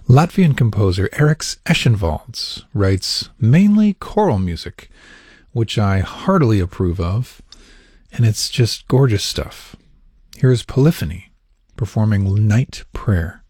Latvian composer Eriks Eschenvalds writes mainly choral music, which I heartily approve of, and it's just gorgeous stuff. Here is Polyphony performing Night Prayer.